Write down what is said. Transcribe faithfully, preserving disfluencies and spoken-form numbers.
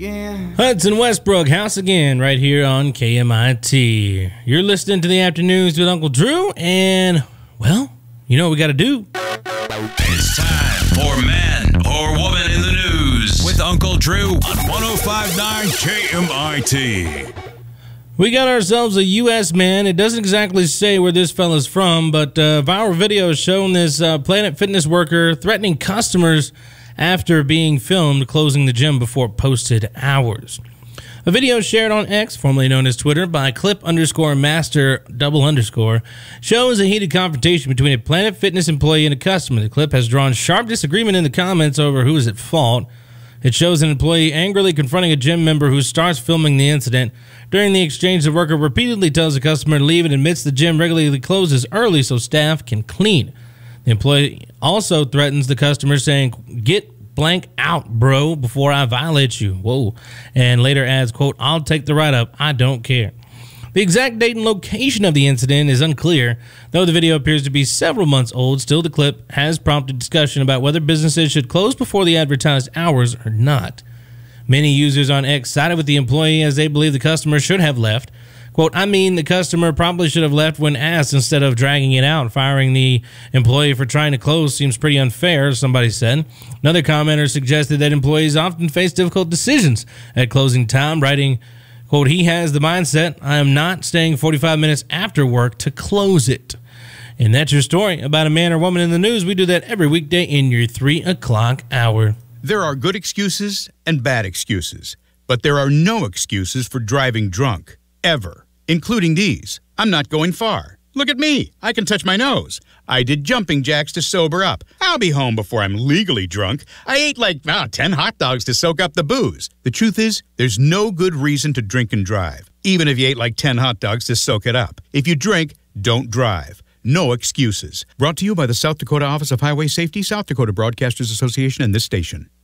again. Hudson Westbrook, House Again, right here on K M I T. You're listening to the Afternoons with Uncle Drew, and, well, you know what we got to do. It's time for Man or Woman in the News with Uncle Drew on one oh five point nine K M I T. We got ourselves a U S man. It doesn't exactly say where this fella's from, but uh, viral video has shown this uh, Planet Fitness worker threatening customers after being filmed closing the gym before posted hours. A video shared on X, formerly known as Twitter, by clip underscore master double underscore, shows a heated confrontation between a Planet Fitness employee and a customer. The clip has drawn sharp disagreement in the comments over who is at fault. It shows an employee angrily confronting a gym member who starts filming the incident. During the exchange, the worker repeatedly tells the customer to leave and admits the gym regularly closes early so staff can clean. The employee also threatens the customer, saying, "Get blank out, bro, before I violate you." Whoa. And later adds, quote, "I'll take the write-up. I don't care." The exact date and location of the incident is unclear. Though the video appears to be several months old, still the clip has prompted discussion about whether businesses should close before the advertised hours or not. Many users on X sided with the employee as they believe the customer should have left. Quote, "I mean, the customer probably should have left when asked instead of dragging it out. Firing the employee for trying to close seems pretty unfair," somebody said. Another commenter suggested that employees often face difficult decisions at closing time, writing, quote, "He has the mindset, I am not staying forty-five minutes after work to close it." And that's your story about a man or woman in the news. We do that every weekday in your three o'clock hour. There are good excuses and bad excuses, but there are no excuses for driving drunk, ever, including these. I'm not going far. Look at me. I can touch my nose. I did jumping jacks to sober up. I'll be home before I'm legally drunk. I ate like oh, ten hot dogs to soak up the booze. The truth is, there's no good reason to drink and drive, even if you ate like ten hot dogs to soak it up. If you drink, don't drive. No excuses. Brought to you by the South Dakota Office of Highway Safety, South Dakota Broadcasters Association, and this station.